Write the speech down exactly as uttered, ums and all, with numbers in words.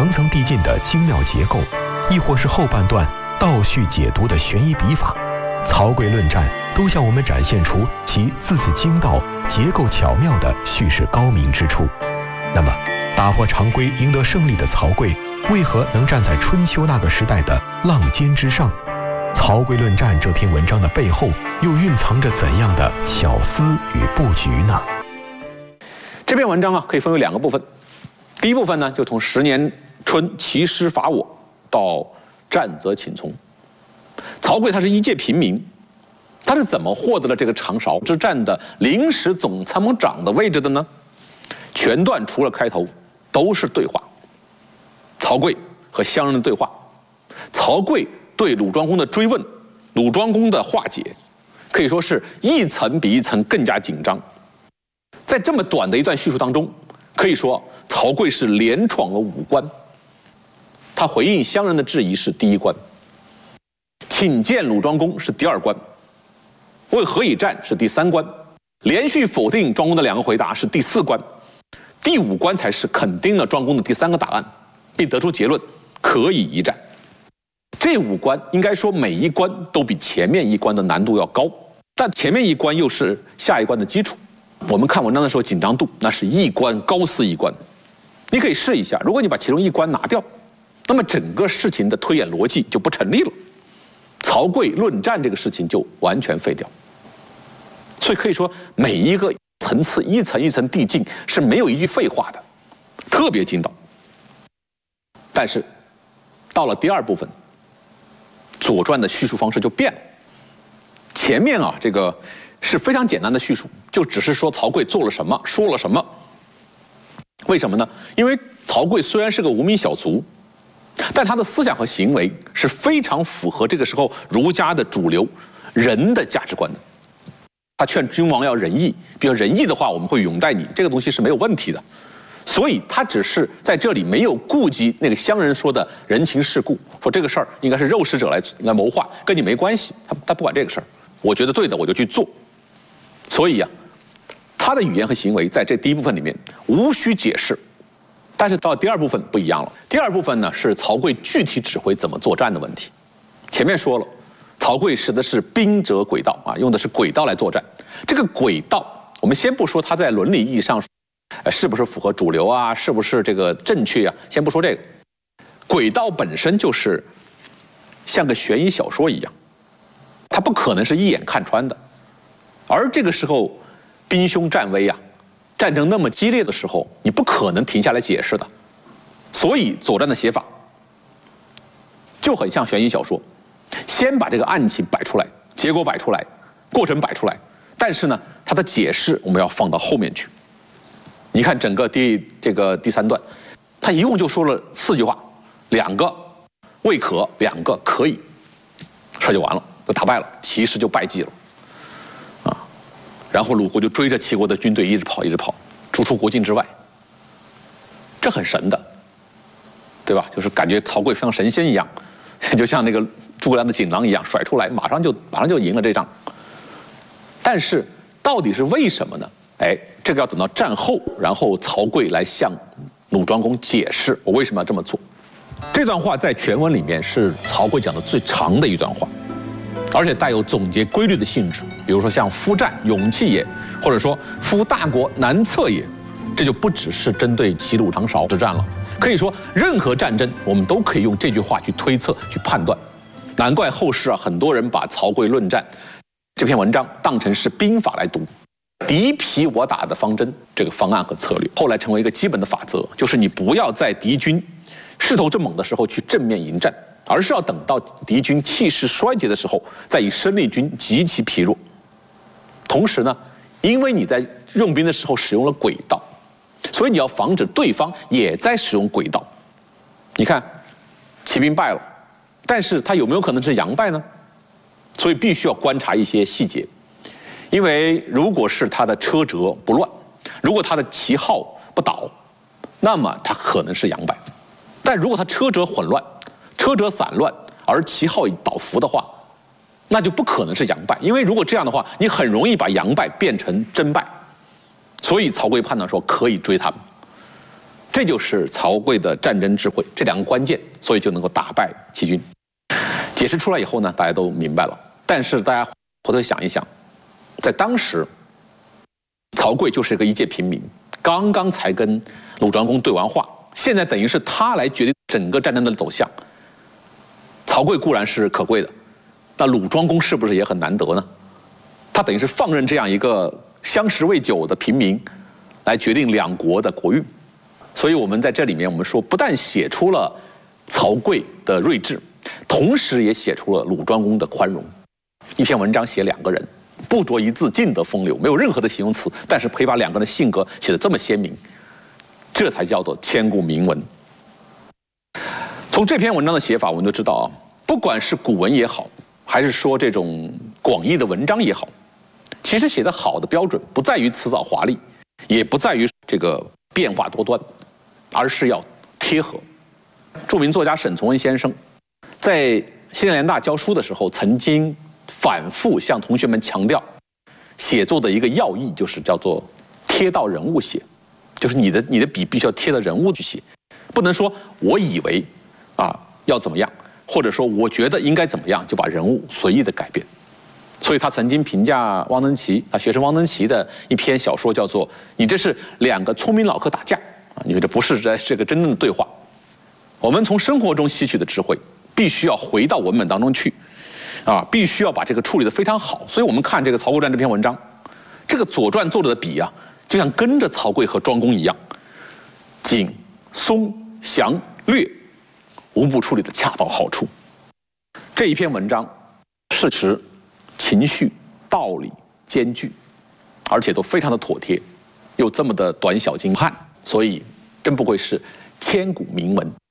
层层递进的精妙结构，亦或是后半段倒叙解读的悬疑笔法，曹刿论战都向我们展现出其字字精到、结构巧妙的叙事高明之处。那么，打破常规赢得胜利的曹刿，为何能站在春秋那个时代的浪尖之上？曹刿论战这篇文章的背后，又蕴藏着怎样的巧思与布局呢？ 这篇文章啊，可以分为两个部分。第一部分呢，就从十年春齐师伐我到战则请从。曹刿他是一介平民，他是怎么获得了这个长勺之战的临时总参谋长的位置的呢？全段除了开头都是对话，曹刿和乡人的对话，曹刿对鲁庄公的追问，鲁庄公的化解，可以说是一层比一层更加紧张。在这么短的一段叙述当中，可以说曹刿是连闯了五关。他回应乡人的质疑是第一关，请见鲁庄公是第二关，为何以战是第三关，连续否定庄公的两个回答是第四关，第五关才是肯定了庄公的第三个答案，并得出结论可以一战。这五关应该说每一关都比前面一关的难度要高，但前面一关又是下一关的基础。我们看文章的时候紧张度那是一关高似一关。你可以试一下，如果你把其中一关拿掉，那么整个事情的推演逻辑就不成立了，曹刿论战这个事情就完全废掉。所以可以说每一个层次一层一层递进是没有一句废话的，特别精到。但是到了第二部分，《左传》的叙述方式就变了。前面啊，这个是非常简单的叙述，就只是说曹刿做了什么，说了什么。为什么呢？因为曹刿虽然是个无名小卒，但他的思想和行为是非常符合这个时候儒家的主流仁的价值观的。他劝君王要仁义，比如仁义的话，我们会拥戴你，这个东西是没有问题的。所以他只是在这里没有顾及那个乡人说的人情世故，说这个事儿应该是肉食者来来谋划，跟你没关系，他他不管这个事儿，我觉得对的我就去做。所以呀、啊，他的语言和行为在这第一部分里面无需解释，但是到第二部分不一样了。第二部分呢是曹刿具体指挥怎么作战的问题。前面说了，曹刿使的是兵者诡道啊，用的是诡道来作战。这个诡道，我们先不说他在伦理意义上。呃，是不是符合主流啊？是不是这个正确啊？先不说这个，诡道本身就是像个悬疑小说一样，它不可能是一眼看穿的。而这个时候，兵凶战危啊，战争那么激烈的时候，你不可能停下来解释的。所以《左传》的写法就很像悬疑小说，先把这个案情摆出来，结果摆出来，过程摆出来，但是呢，它的解释我们要放到后面去。你看整个第这个第三段，他一共就说了四句话，两个未可，两个可以，事就完了，就打败了，齐师就败绩了，啊，然后鲁国就追着齐国的军队一直跑，一直跑，逐出国境之外。这很神的，对吧？就是感觉曹刿像神仙一样，就像那个诸葛亮的锦囊一样，甩出来，马上就马上就赢了这仗。但是到底是为什么呢？哎，这个要等到战后，然后曹刿来向鲁庄公解释我为什么要这么做。这段话在全文里面是曹刿讲的最长的一段话，而且带有总结规律的性质。比如说像夫战，勇气也，或者说夫大国难测也，这就不只是针对齐鲁长勺之战了。可以说任何战争我们都可以用这句话去推测、去判断。难怪后世啊，很多人把曹刿论战这篇文章当成是兵法来读。敌疲我打的方针，这个方案和策略，后来成为一个基本的法则，就是你不要在敌军势头正猛的时候去正面迎战，而是要等到敌军气势衰竭的时候，再以生力军极其疲弱。同时呢，因为你在用兵的时候使用了诡道，所以你要防止对方也在使用诡道。你看，齐兵败了，但是他有没有可能是佯败呢？所以必须要观察一些细节。因为如果是他的车辙不乱，如果他的旗号不倒，那么他可能是佯败。但如果他车辙混乱，车辙散乱，而旗号倒伏的话，那就不可能是佯败。因为如果这样的话，你很容易把佯败变成真败。所以曹刿判断说可以追他们。 这就是曹刿的战争智慧，这两个关键，所以就能够打败齐军。解释出来以后呢，大家都明白了。但是大家回头想一想，在当时，曹刿就是一个一介平民，刚刚才跟鲁庄公对完话，现在等于是他来决定整个战争的走向。曹刿固然是可贵的，那鲁庄公是不是也很难得呢？他等于是放任这样一个相识未久的平民来决定两国的国运。所以我们在这里面，我们说不但写出了曹刿的睿智，同时也写出了鲁庄公的宽容。一篇文章写两个人，不着一字，尽得风流，没有任何的形容词，但是可以把两个人的性格写得这么鲜明，这才叫做千古铭文。从这篇文章的写法，我们就知道啊，不管是古文也好，还是说这种广义的文章也好，其实写得好的标准不在于辞藻华丽，也不在于这个变化多端，而是要贴合。著名作家沈从文先生在西南联大教书的时候，曾经反复向同学们强调，写作的一个要义就是叫做贴到人物写，就是你的你的笔必须要贴到人物去写，不能说我以为啊要怎么样，或者说我觉得应该怎么样，就把人物随意的改变。所以他曾经评价汪曾祺，他学生汪曾祺的一篇小说叫做《你这是两个聪明老客打架》啊，因为这不是在这个真正的对话。我们从生活中吸取的智慧，必须要回到文本当中去，啊，必须要把这个处理得非常好。所以我们看这个《曹刿传》这篇文章，这个《左传》作者的笔啊，就像跟着曹刿和庄公一样，紧、松、详、略，无不处理得恰到好处。这一篇文章，事实、情绪、道理兼具，而且都非常的妥帖，又这么的短小精悍，所以真不愧是千古铭文。